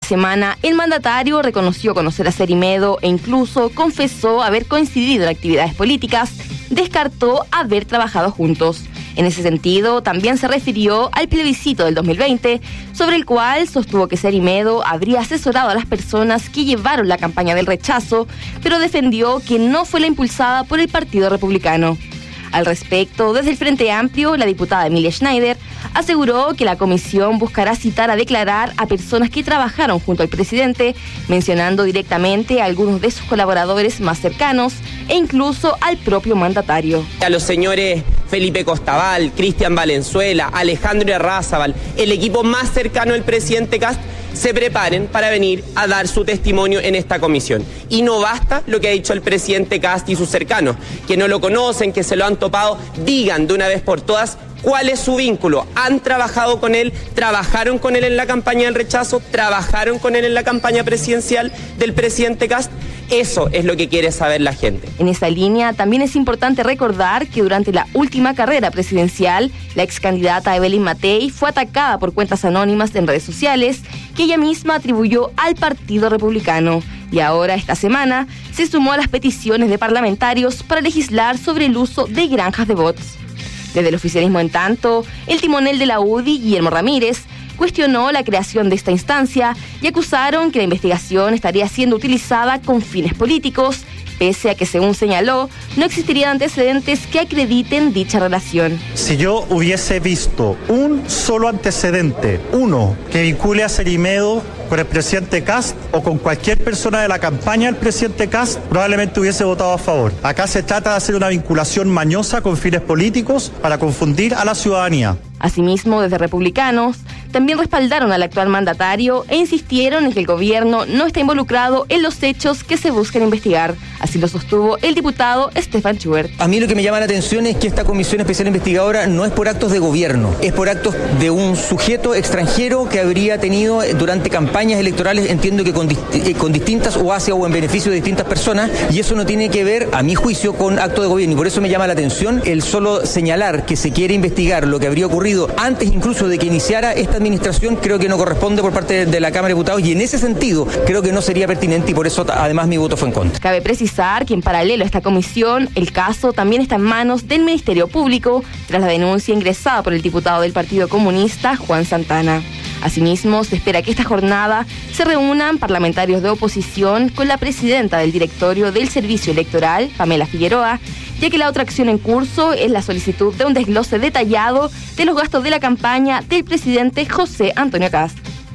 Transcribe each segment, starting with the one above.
semana, el mandatario reconoció conocer a Cerimedo e incluso confesó haber coincidido en actividades políticas. Descartó haber trabajado juntos. En ese sentido, también se refirió al plebiscito del 2020, sobre el cual sostuvo que Cerimedo habría asesorado a las personas que llevaron la campaña del rechazo, pero defendió que no fue la impulsada por el Partido Republicano. Al respecto, desde el Frente Amplio, la diputada Emilia Schneider aseguró que la comisión buscará citar a declarar a personas que trabajaron junto al presidente, mencionando directamente a algunos de sus colaboradores más cercanos e incluso al propio mandatario. A los señores Felipe Costabal, Cristian Valenzuela, Alejandro Arrázaval, el equipo más cercano al presidente Kast, se preparen para venir a dar su testimonio en esta comisión. Y no basta lo que ha dicho el presidente Kast y sus cercanos, que no lo conocen, que se lo han topado. Digan de una vez por todas cuál es su vínculo. ¿Han trabajado con él? ¿Trabajaron con él en la campaña del rechazo? ¿Trabajaron con él en la campaña presidencial del presidente Kast? Eso es lo que quiere saber la gente. En esa línea, también es importante recordar que durante la última carrera presidencial, la ex candidata Evelyn Matei fue atacada por cuentas anónimas en redes sociales que ella misma atribuyó al Partido Republicano. Y ahora, esta semana, se sumó a las peticiones de parlamentarios para legislar sobre el uso de granjas de bots. Desde el oficialismo, en tanto, el timonel de la UDI, Guillermo Ramírez, cuestionó la creación de esta instancia y acusaron que la investigación estaría siendo utilizada con fines políticos, pese a que, según señaló, no existirían antecedentes que acrediten dicha relación. Si yo hubiese visto un solo antecedente, uno, que vincule a Cerimedo con el presidente Kast o con cualquier persona de la campaña del presidente Kast, probablemente hubiese votado a favor. Acá se trata de hacer una vinculación mañosa con fines políticos para confundir a la ciudadanía. Asimismo, desde Republicanos, también respaldaron al actual mandatario e insistieron en que el gobierno no está involucrado en los hechos que se buscan investigar. Así lo sostuvo el diputado Stefan Schubert. A mí lo que me llama la atención es que esta comisión especial investigadora no es por actos de gobierno, es por actos de un sujeto extranjero que habría tenido durante campañas electorales, entiendo que con distintas o hacia o en beneficio de distintas personas, y eso no tiene que ver, a mi juicio, con actos de gobierno. Y por eso me llama la atención el solo señalar que se quiere investigar lo que habría ocurrido antes incluso de que iniciara esta administración. Creo que no corresponde por parte de la Cámara de Diputados, y en ese sentido creo que no sería pertinente, y por eso además mi voto fue en contra. Cabe precisar que en paralelo a esta comisión, el caso también está en manos del Ministerio Público tras la denuncia ingresada por el diputado del Partido Comunista, Juan Santana. Asimismo, se espera que esta jornada se reúnan parlamentarios de oposición con la presidenta del directorio del Servicio Electoral, Pamela Figueroa, ya que la otra acción en curso es la solicitud de un desglose detallado de los gastos de la campaña del presidente José Antonio Kast.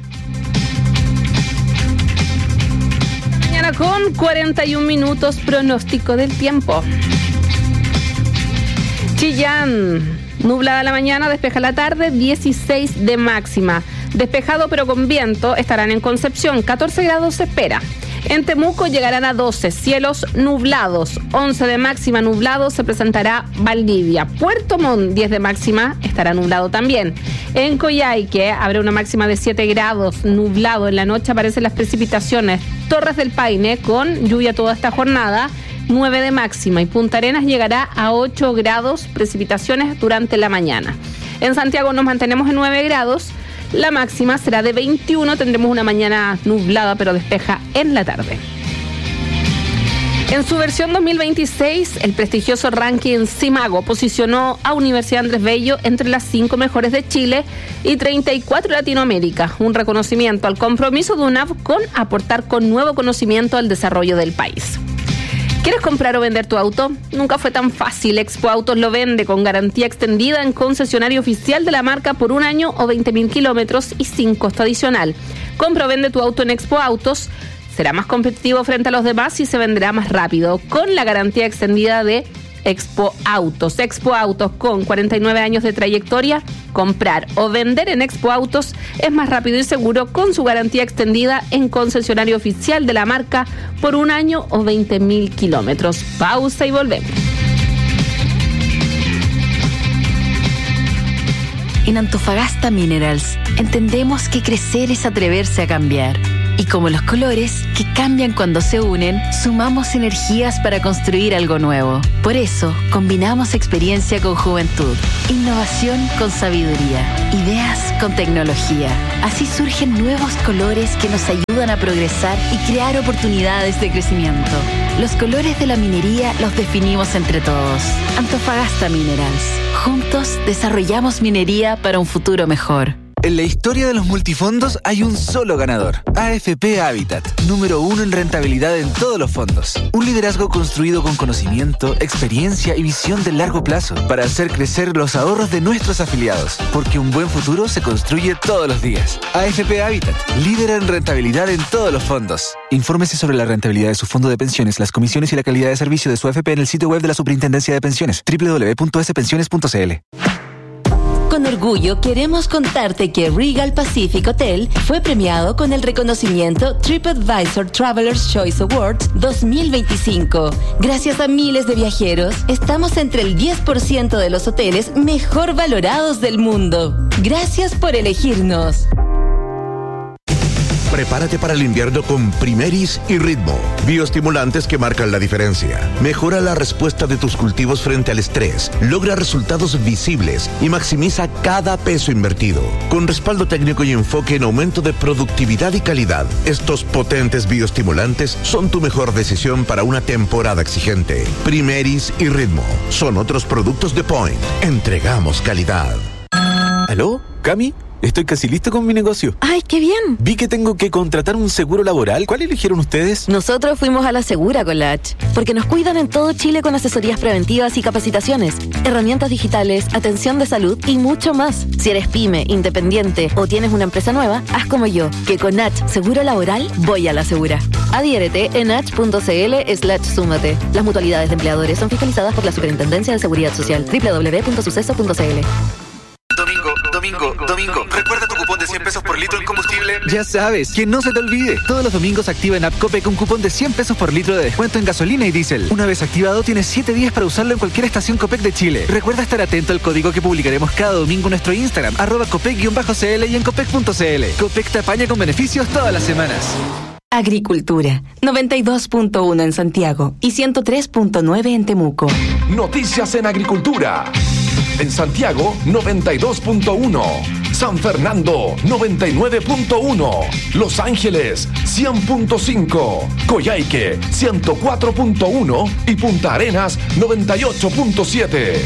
Mañana con 41 minutos, pronóstico del tiempo. Chillán, nublada la mañana, despeja la tarde, 16 de máxima. Despejado pero con viento estarán en Concepción, 14 grados se espera. En Temuco llegarán a 12, cielos nublados, 11 de máxima nublado se presentará Valdivia. Puerto Montt, 10 de máxima, estará nublado también. En Coyhaique habrá una máxima de 7 grados, nublado. En la noche aparecen las precipitaciones. Torres del Paine con lluvia toda esta jornada, 9 de máxima. Y Punta Arenas llegará a 8 grados, precipitaciones durante la mañana. En Santiago nos mantenemos en 9 grados. La máxima será de 21, tendremos una mañana nublada pero despeja en la tarde. En su versión 2026, el prestigioso ranking CIMAGO posicionó a Universidad Andrés Bello entre las 5 mejores de Chile y 34 de Latinoamérica, un reconocimiento al compromiso de UNAV con aportar con nuevo conocimiento al desarrollo del país. ¿Quieres comprar o vender tu auto? Nunca fue tan fácil. Expo Autos lo vende con garantía extendida en concesionario oficial de la marca por 1 año o 20.000 kilómetros y sin costo adicional. Compra o vende tu auto en Expo Autos. Será más competitivo frente a los demás y se venderá más rápido con la garantía extendida de Expo Autos. Expo Autos, con 49 años de trayectoria. Comprar o vender en Expo Autos es más rápido y seguro con su garantía extendida en concesionario oficial de la marca por 1 año o 20.000 kilómetros. Pausa y volvemos. En Antofagasta Minerals entendemos que crecer es atreverse a cambiar. Y como los colores, que cambian cuando se unen, sumamos energías para construir algo nuevo. Por eso, combinamos experiencia con juventud, innovación con sabiduría, ideas con tecnología. Así surgen nuevos colores que nos ayudan a progresar y crear oportunidades de crecimiento. Los colores de la minería los definimos entre todos. Antofagasta Minerals. Juntos desarrollamos minería para un futuro mejor. En la historia de los multifondos hay un solo ganador, AFP Habitat, número 1 en rentabilidad en todos los fondos. Un liderazgo construido con conocimiento, experiencia y visión de largo plazo para hacer crecer los ahorros de nuestros afiliados, porque un buen futuro se construye todos los días. AFP Habitat, líder en rentabilidad en todos los fondos. Infórmese sobre la rentabilidad de su fondo de pensiones, las comisiones y la calidad de servicio de su AFP en el sitio web de la Superintendencia de Pensiones, www.spensiones.cl. Con orgullo queremos contarte que Regal Pacific Hotel fue premiado con el reconocimiento TripAdvisor Traveler's Choice Awards 2025. Gracias a miles de viajeros, estamos entre el 10% de los hoteles mejor valorados del mundo. Gracias por elegirnos. Prepárate para el invierno con Primeris y Ritmo, bioestimulantes que marcan la diferencia. Mejora la respuesta de tus cultivos frente al estrés, logra resultados visibles y maximiza cada peso invertido. Con respaldo técnico y enfoque en aumento de productividad y calidad, estos potentes bioestimulantes son tu mejor decisión para una temporada exigente. Primeris y Ritmo son otros productos de Point. Entregamos calidad. ¿Aló? ¿Cami? Estoy casi listo con mi negocio. ¡Ay, qué bien! Vi que tengo que contratar un seguro laboral. ¿Cuál eligieron ustedes? Nosotros fuimos a la Segura con la H, porque nos cuidan en todo Chile con asesorías preventivas y capacitaciones, herramientas digitales, atención de salud y mucho más. Si eres pyme, independiente o tienes una empresa nueva, haz como yo, que con H Seguro Laboral voy a la Segura. Adhiérete en h.cl/súmate. Las mutualidades de empleadores son fiscalizadas por la Superintendencia de Seguridad Social. www.suceso.cl. Domingo, ¿recuerda tu cupón de 100 pesos por litro en combustible? Ya sabes, que no se te olvide. Todos los domingos activa en App Copec un cupón de 100 pesos por litro de descuento en gasolina y diésel. Una vez activado, tienes 7 días para usarlo en cualquier estación Copec de Chile. Recuerda estar atento al código que publicaremos cada domingo en nuestro Instagram, @Copec_CL y en Copec.cl. Copec te apaña con beneficios todas las semanas. Agricultura, 92.1 en Santiago y 103.9 en Temuco. Noticias en agricultura. En Santiago, 92.1. San Fernando, 99.1. Los Ángeles, 100.5. Coyhaique, 104.1. Y Punta Arenas, 98.7.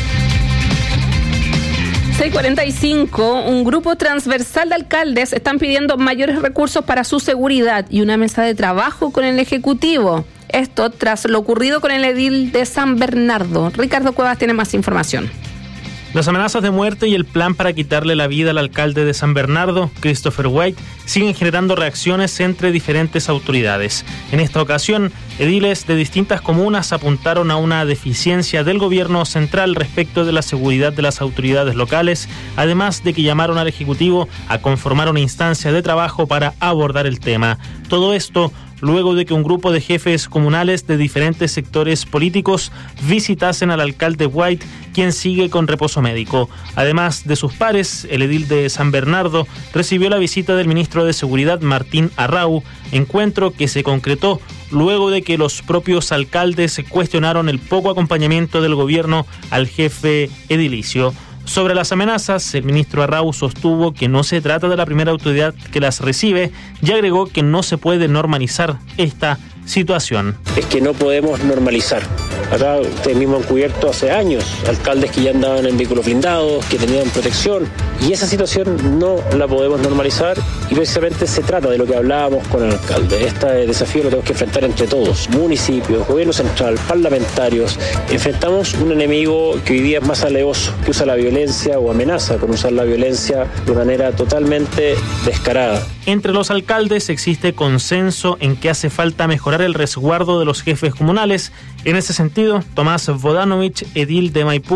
6:45, un grupo transversal de alcaldes están pidiendo mayores recursos para su seguridad y una mesa de trabajo con el Ejecutivo. Esto tras lo ocurrido con el edil de San Bernardo. Ricardo Cuevas tiene más información. Las amenazas de muerte y el plan para quitarle la vida al alcalde de San Bernardo, Christopher White, siguen generando reacciones entre diferentes autoridades. En esta ocasión, ediles de distintas comunas apuntaron a una deficiencia del gobierno central respecto de la seguridad de las autoridades locales, además de que llamaron al Ejecutivo a conformar una instancia de trabajo para abordar el tema. Todo esto luego de que un grupo de jefes comunales de diferentes sectores políticos visitasen al alcalde White, quien sigue con reposo médico. Además de sus pares, el edil de San Bernardo recibió la visita del ministro de Seguridad Martín Arrau, encuentro que se concretó luego de que los propios alcaldes cuestionaron el poco acompañamiento del gobierno al jefe edilicio. Sobre las amenazas, el ministro Arrau sostuvo que no se trata de la primera autoridad que las recibe y agregó que no se puede normalizar esta situación. Es que no podemos normalizar. Acá ustedes mismos han cubierto hace años alcaldes que ya andaban en vehículos blindados, que tenían protección, y esa situación no la podemos normalizar, y precisamente se trata de lo que hablábamos con el alcalde. Este desafío lo tenemos que enfrentar entre todos, municipios, gobierno central, parlamentarios. Enfrentamos un enemigo que hoy día es más alevoso, que usa la violencia o amenaza con usar la violencia de manera totalmente descarada. Entre los alcaldes existe consenso en que hace falta mejorar el resguardo de los jefes comunales. En ese sentido, Tomás Vodanovich, edil de Maipú,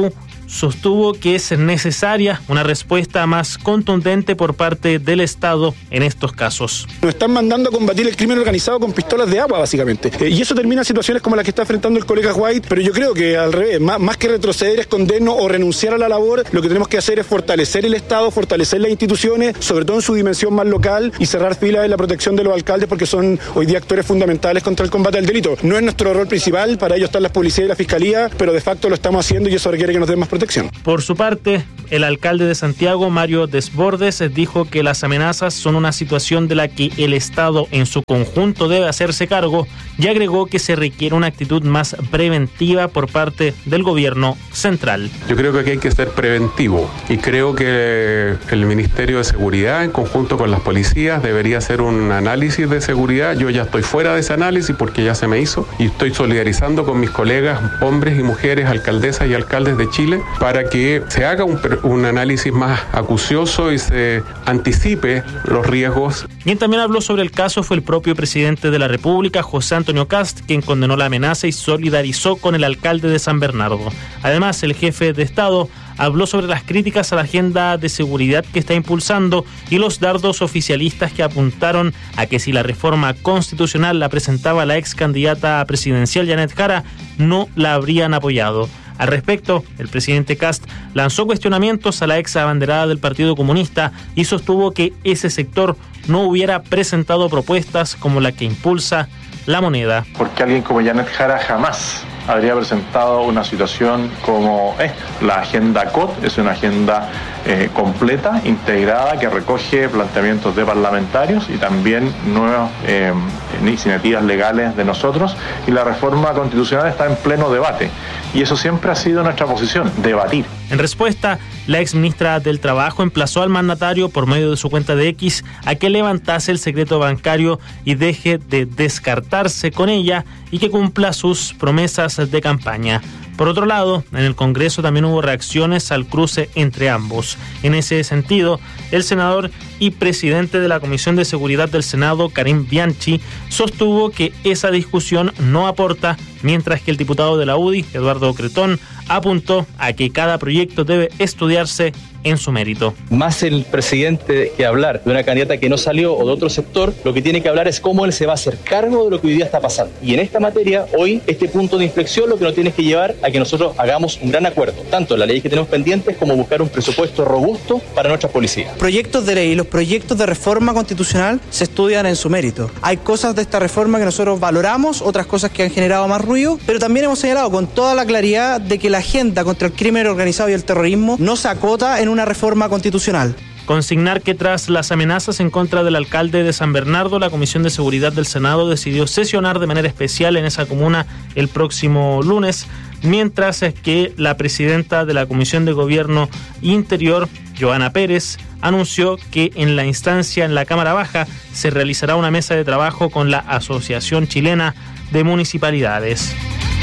sostuvo que es necesaria una respuesta más contundente por parte del Estado en estos casos. Nos están mandando a combatir el crimen organizado con pistolas de agua, básicamente. Y eso termina en situaciones como la que está enfrentando el colega White, pero yo creo que al revés, más que retroceder, escondernos o renunciar a la labor, lo que tenemos que hacer es fortalecer el Estado, fortalecer las instituciones, sobre todo en su dimensión más local, y cerrar filas en la protección de los alcaldes, porque son hoy día actores fundamentales contra el combate al delito. No es nuestro rol principal, para ello están las policías y la fiscalía, pero de facto lo estamos haciendo y eso requiere que nos den más protección. Por su parte, el alcalde de Santiago, Mario Desbordes, dijo que las amenazas son una situación de la que el Estado en su conjunto debe hacerse cargo y agregó que se requiere una actitud más preventiva por parte del gobierno central. Yo creo que aquí hay que ser preventivo y creo que el Ministerio de Seguridad en conjunto con las policías debería hacer un análisis de seguridad. Yo ya estoy fuera de ese análisis porque ya se me hizo y estoy solidarizando con mis colegas, hombres y mujeres, alcaldesas y alcaldes de Chile, para que se haga un análisis más acucioso y se anticipe los riesgos. Quien también habló sobre el caso fue el propio presidente de la República, José Antonio Kast, quien condenó la amenaza y solidarizó con el alcalde de San Bernardo. Además, el jefe de Estado habló sobre las críticas a la agenda de seguridad que está impulsando y los dardos oficialistas que apuntaron a que si la reforma constitucional la presentaba la ex candidata presidencial Janet Jara, no la habrían apoyado. Al respecto, el presidente Kast lanzó cuestionamientos a la ex abanderada del Partido Comunista y sostuvo que ese sector no hubiera presentado propuestas como la que impulsa La Moneda. Porque alguien como Janet Jara jamás habría presentado una situación como esta. La agenda COT es una agenda completa, integrada, que recoge planteamientos de parlamentarios y también nuevas iniciativas legales de nosotros, y la reforma constitucional está en pleno debate. Y eso siempre ha sido nuestra posición, debatir. En respuesta, la exministra del Trabajo emplazó al mandatario por medio de su cuenta de X a que levantase el secreto bancario y deje de descartarse con ella y que cumpla sus promesas de campaña. Por otro lado, en el Congreso también hubo reacciones al cruce entre ambos. En ese sentido, el senador y presidente de la Comisión de Seguridad del Senado, Karim Bianchi, sostuvo que esa discusión no aporta, mientras que el diputado de la UDI, Eduardo Cretón, apuntó a que cada proyecto debe estudiarse en su mérito. Más el presidente que hablar de una candidata que no salió o de otro sector, lo que tiene que hablar es cómo él se va a hacer cargo de lo que hoy día está pasando. Y en esta materia, hoy, este punto de inflexión lo que nos tiene que llevar a que nosotros hagamos un gran acuerdo, tanto en las leyes que tenemos pendientes como buscar un presupuesto robusto para nuestras policías. Proyectos de ley y los proyectos de reforma constitucional se estudian en su mérito. Hay cosas de esta reforma que nosotros valoramos, otras cosas que han generado más ruido, pero también hemos señalado con toda la claridad de que la agenda contra el crimen organizado y el terrorismo no se acota en una reforma constitucional. Consignar que tras las amenazas en contra del alcalde de San Bernardo, la Comisión de Seguridad del Senado decidió sesionar de manera especial en esa comuna el próximo lunes, mientras que la presidenta de la Comisión de Gobierno Interior, Joana Pérez, anunció que en la instancia en la Cámara Baja se realizará una mesa de trabajo con la Asociación Chilena de Municipalidades.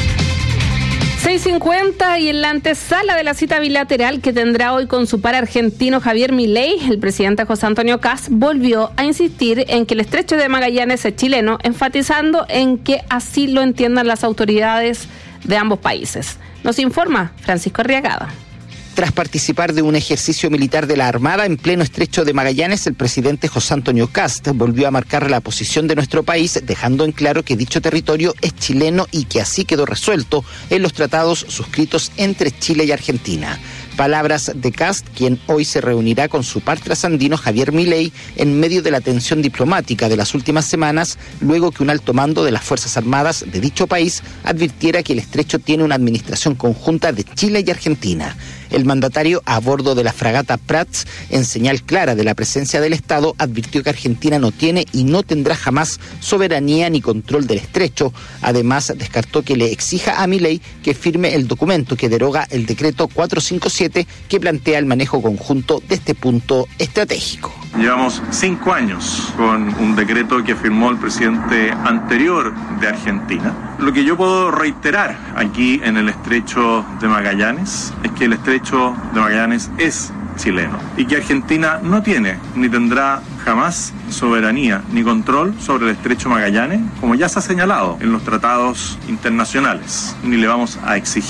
6:50 y en la antesala de la cita bilateral que tendrá hoy con su par argentino Javier Milei, el presidente José Antonio Kast volvió a insistir en que el estrecho de Magallanes es chileno, enfatizando en que así lo entiendan las autoridades de ambos países. Nos informa Francisco Arriagada. Tras participar de un ejercicio militar de la Armada en pleno estrecho de Magallanes, el presidente José Antonio Kast volvió a marcar la posición de nuestro país, dejando en claro que dicho territorio es chileno y que así quedó resuelto en los tratados suscritos entre Chile y Argentina. Palabras de Kast, quien hoy se reunirá con su par trasandino Javier Milei en medio de la tensión diplomática de las últimas semanas, luego que un alto mando de las Fuerzas Armadas de dicho país advirtiera que el estrecho tiene una administración conjunta de Chile y Argentina. El mandatario, a bordo de la fragata Prats, en señal clara de la presencia del Estado, advirtió que Argentina no tiene y no tendrá jamás soberanía ni control del estrecho. Además, descartó que le exija a Milei que firme el documento que deroga el decreto 457 que plantea el manejo conjunto de este punto estratégico. Llevamos 5 años con un decreto que firmó el presidente anterior de Argentina. Lo que yo puedo reiterar aquí en el estrecho de Magallanes es que el estrecho de Magallanes es chileno y que Argentina no tiene ni tendrá jamás soberanía ni control sobre el estrecho Magallanes, como ya se ha señalado en los tratados internacionales, ni le vamos a exigir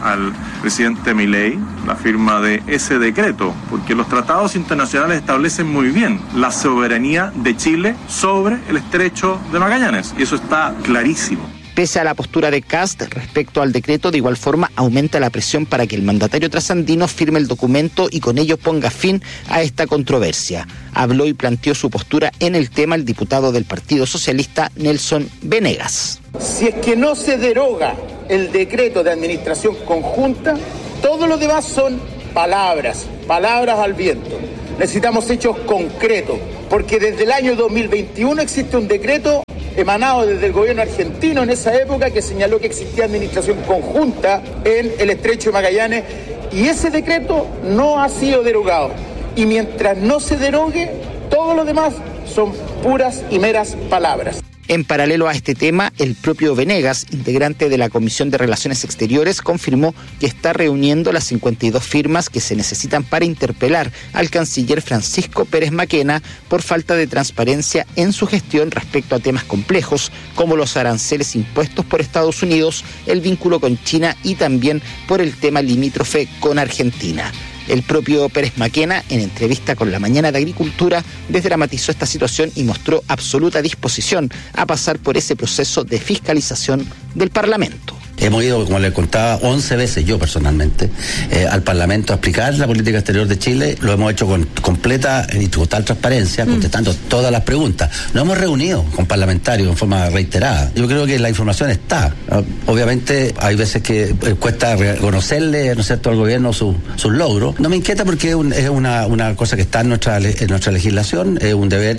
al presidente Milei la firma de ese decreto, porque los tratados internacionales establecen muy bien la soberanía de Chile sobre el estrecho de Magallanes, y eso está clarísimo. Pese a la postura de Kast respecto al decreto, de igual forma aumenta la presión para que el mandatario trasandino firme el documento y con ello ponga fin a esta controversia. Habló y planteó su postura en el tema el diputado del Partido Socialista, Nelson Venegas. Si es que no se deroga el decreto de administración conjunta, todo lo demás son palabras al viento. Necesitamos hechos concretos, porque desde el año 2021 existe un decreto emanado desde el gobierno argentino en esa época que señaló que existía administración conjunta en el estrecho de Magallanes, y ese decreto no ha sido derogado. Y mientras no se derogue, todo lo demás son puras y meras palabras. En paralelo a este tema, el propio Venegas, integrante de la Comisión de Relaciones Exteriores, confirmó que está reuniendo las 52 firmas que se necesitan para interpelar al canciller Francisco Pérez Maquena por falta de transparencia en su gestión respecto a temas complejos como los aranceles impuestos por Estados Unidos, el vínculo con China y también por el tema limítrofe con Argentina. El propio Pérez Maquena, en entrevista con La Mañana de Agricultura, desdramatizó esta situación y mostró absoluta disposición a pasar por ese proceso de fiscalización del Parlamento. Hemos ido, como les contaba, 11 veces yo personalmente al Parlamento a explicar la política exterior de Chile. Lo hemos hecho con completa y total transparencia, contestando todas las preguntas. Nos hemos reunido con parlamentarios en forma reiterada. Yo creo que la información está. Obviamente hay veces que cuesta reconocerle, ¿no es cierto?, al gobierno sus logros. No me inquieta porque es una cosa que está en nuestra legislación, es un deber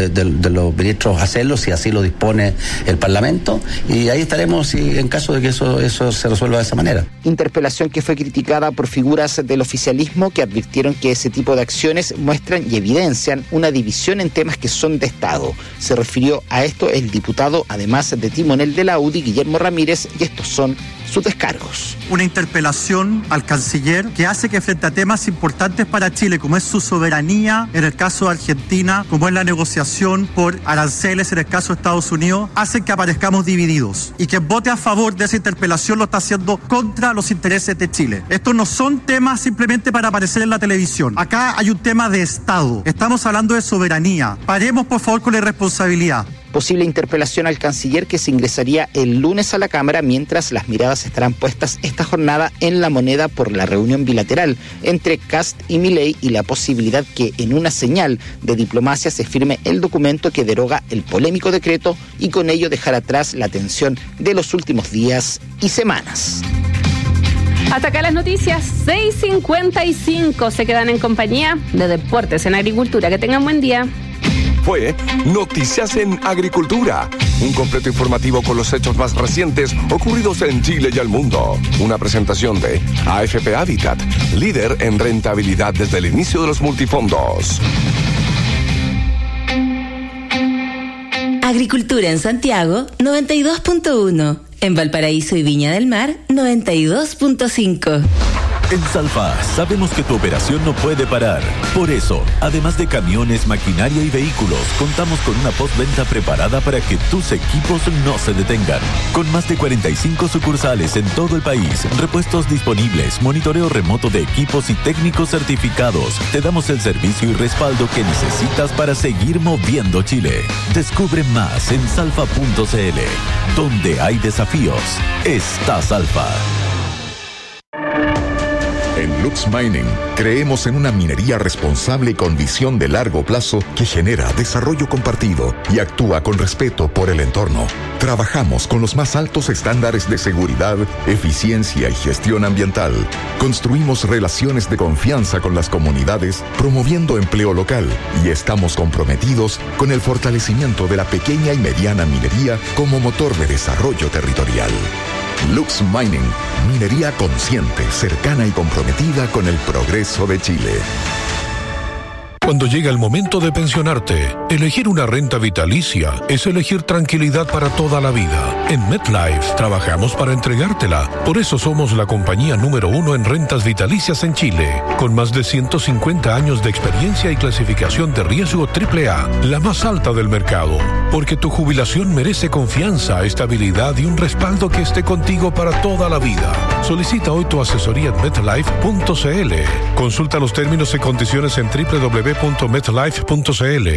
de los ministros hacerlo si así lo dispone el Parlamento, y ahí estaremos en caso de que eso se resuelva de esa manera. Interpelación que fue criticada por figuras del oficialismo que advirtieron que ese tipo de acciones muestran y evidencian una división en temas que son de Estado. Se refirió a esto el diputado, además de timonel de la UDI, Guillermo Ramírez, y estos son sus descargos. Una interpelación al canciller que hace que frente a temas importantes para Chile, como es su soberanía en el caso de Argentina, como es la negociación por aranceles en el caso de Estados Unidos, hacen que aparezcamos divididos. Y quien vote a favor de esa interpelación lo está haciendo contra los intereses de Chile. Estos no son temas simplemente para aparecer en la televisión. Acá hay un tema de Estado. Estamos hablando de soberanía. Paremos por favor con la irresponsabilidad. Posible interpelación al canciller que se ingresaría el lunes a la Cámara, mientras las miradas estarán puestas esta jornada en La Moneda por la reunión bilateral entre Kast y Milei y la posibilidad que en una señal de diplomacia se firme el documento que deroga el polémico decreto y con ello dejar atrás la tensión de los últimos días y semanas. Hasta acá las noticias, 6:55. Se quedan en compañía de Deportes en Agricultura. Que tengan buen día. Fue Noticias en Agricultura, un completo informativo con los hechos más recientes ocurridos en Chile y el mundo. Una presentación de AFP Habitat, líder en rentabilidad desde el inicio de los multifondos. Agricultura en Santiago, 92.1. En Valparaíso y Viña del Mar, 92.5. En Salfa sabemos que tu operación no puede parar. Por eso, además de camiones, maquinaria y vehículos, contamos con una postventa preparada para que tus equipos no se detengan. Con más de 45 sucursales en todo el país, repuestos disponibles, monitoreo remoto de equipos y técnicos certificados, te damos el servicio y respaldo que necesitas para seguir moviendo Chile. Descubre más en salfa.cl. Donde hay desafíos, está Salfa. En Lux Mining creemos en una minería responsable con visión de largo plazo que genera desarrollo compartido y actúa con respeto por el entorno. Trabajamos con los más altos estándares de seguridad, eficiencia y gestión ambiental. Construimos relaciones de confianza con las comunidades, promoviendo empleo local, y estamos comprometidos con el fortalecimiento de la pequeña y mediana minería como motor de desarrollo territorial. Lux Mining, minería consciente, cercana y comprometida con el progreso de Chile. Cuando llega el momento de pensionarte, elegir una renta vitalicia es elegir tranquilidad para toda la vida. En MetLife trabajamos para entregártela. Por eso somos la compañía número 1 en rentas vitalicias en Chile, con más de 150 años de experiencia y clasificación de riesgo AAA, la más alta del mercado. Porque tu jubilación merece confianza, estabilidad y un respaldo que esté contigo para toda la vida. Solicita hoy tu asesoría en MetLife.cl. Consulta los términos y condiciones en www.metlife.cl.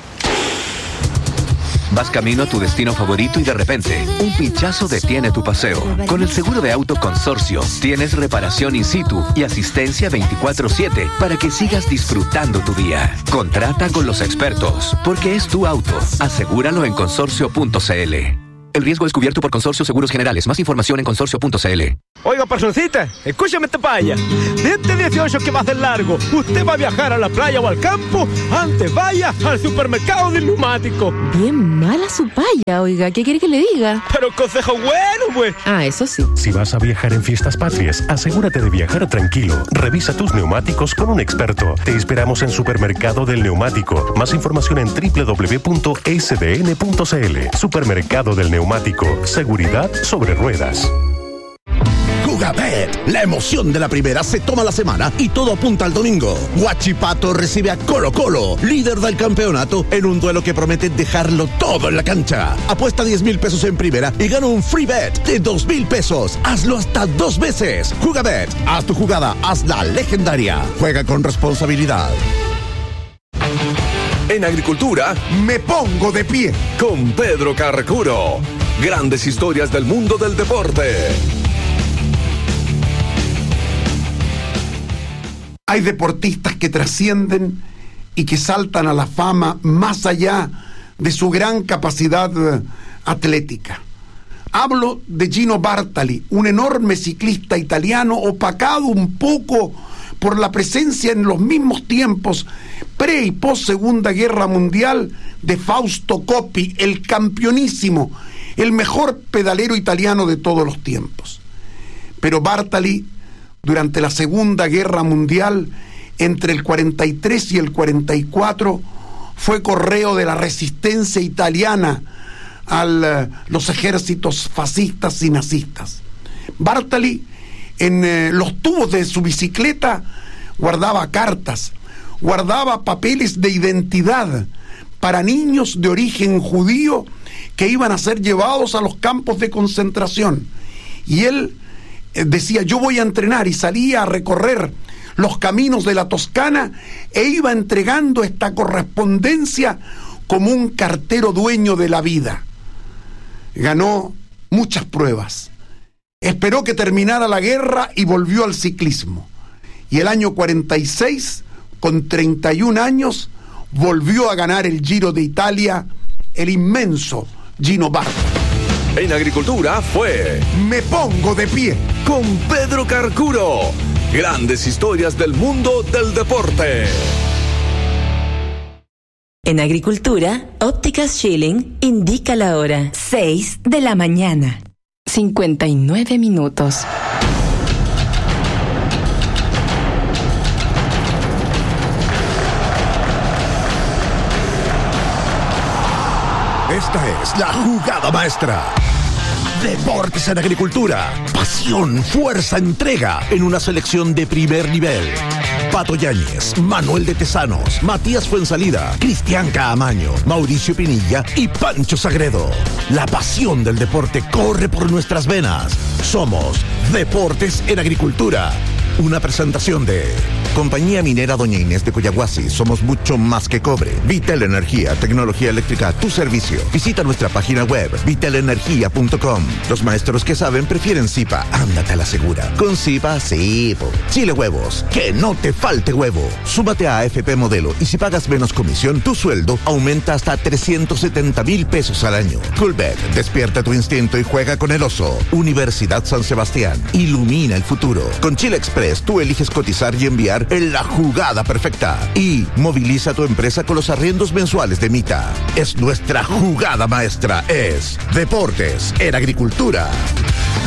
Vas camino a tu destino favorito y de repente, un pinchazo detiene tu paseo. Con el seguro de auto Consorcio, tienes reparación in situ y asistencia 24/7 para que sigas disfrutando tu día. Contrata con los expertos, porque es tu auto. Asegúralo en consorcio.cl. El riesgo es cubierto por Consorcio Seguros Generales. Más información en consorcio.cl. Oiga, personcita, escúchame esta paya. De este 18 que va a ser largo, usted va a viajar a la playa o al campo, antes vaya al supermercado del neumático. Bien mala su paya, oiga, ¿qué quiere que le diga? Pero consejo bueno, pues. Ah, eso sí. Si vas a viajar en fiestas patrias, asegúrate de viajar tranquilo. Revisa tus neumáticos con un experto. Te esperamos en Supermercado del Neumático. Más información en www.sdn.cl. Supermercado del Neumático. Seguridad sobre ruedas. Jugabet, la emoción de la primera se toma la semana y todo apunta al domingo. Huachipato recibe a Colo Colo, líder del campeonato, en un duelo que promete dejarlo todo en la cancha. Apuesta 10,000 pesos en primera y gana un free bet de 2,000 pesos. Hazlo hasta 2 veces. Jugabet, haz tu jugada, hazla legendaria. Juega con responsabilidad. En agricultura, me pongo de pie con Pedro Carcuro. Grandes historias del mundo del deporte. Hay deportistas que trascienden y que saltan a la fama más allá de su gran capacidad atlética. Hablo de Gino Bartali, un enorme ciclista italiano opacado un poco por la presencia en los mismos tiempos pre y post Segunda Guerra Mundial de Fausto Coppi, el campeonísimo, el mejor pedalero italiano de todos los tiempos. Pero Bartali, durante la Segunda Guerra Mundial, entre el 43 y el 44, fue correo de la resistencia italiana a los ejércitos fascistas y nazistas. Bartali, en los tubos de su bicicleta, guardaba cartas, guardaba papeles de identidad para niños de origen judío que iban a ser llevados a los campos de concentración. Y él decía, yo voy a entrenar, y salía a recorrer los caminos de la Toscana e iba entregando esta correspondencia como un cartero dueño de la vida. Ganó muchas pruebas. Esperó que terminara la guerra y volvió al ciclismo. Y el año 46, con 31 años, volvió a ganar el Giro de Italia, el inmenso Gino Bartali. En agricultura fue Me Pongo de Pie con Pedro Carcuro. Grandes historias del mundo del deporte. En agricultura, Ópticas Schilling indica la hora 6 de la mañana. 59 minutos. Esta es la jugada maestra. Deportes en agricultura. Pasión, fuerza, entrega en una selección de primer nivel. Pato Yáñez, Manuel de Tesanos, Matías Fuensalida, Cristian Caamaño, Mauricio Pinilla y Pancho Sagredo. La pasión del deporte corre por nuestras venas. Somos Deportes en Agricultura. Una presentación de Compañía Minera Doña Inés de Coyahuasi. Somos mucho más que cobre. Vitel Energía, tecnología eléctrica a tu servicio. Visita nuestra página web vitelenergia.com. Los maestros que saben prefieren Zipa. Ándate a la segura. Con Zipa, sí. Chile Huevos. Que no te falte huevo. Súmate a AFP Modelo y si pagas menos comisión, tu sueldo aumenta hasta 370,000 pesos al año. Coolbet. Despierta tu instinto y juega con el oso. Universidad San Sebastián. Ilumina el futuro. Con Chile Express, tú eliges cotizar y enviar en la jugada perfecta. Y moviliza tu empresa con los arriendos mensuales de Mita. Es nuestra jugada maestra. Es Deportes en Agricultura.